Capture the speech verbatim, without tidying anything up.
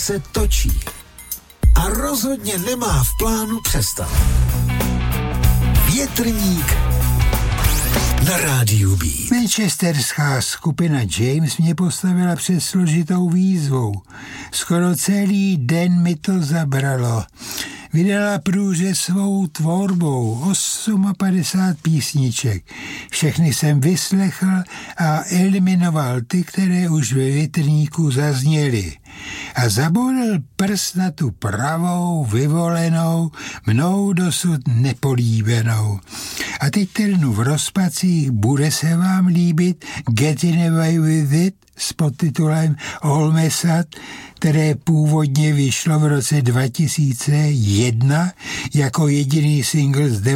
se točí a rozhodně nemá v plánu přestat. Větrník na rádiu B. Manchesterská skupina James mě postavila před složitou výzvou. Skoro celý den mi to zabralo. Vydala průřez svou tvorbou, padesát osm písniček. Všechny jsem vyslechl a eliminoval ty, které už ve větrníku zazněly. A zabolil prst na tu pravou, vyvolenou, mnou dosud nepolíbenou. A teď trnu v rozpacích, bude se vám líbit Getting Away With It s podtitulem All Messed, které původně vyšlo v roce dva tisíce jedna jako jediný single z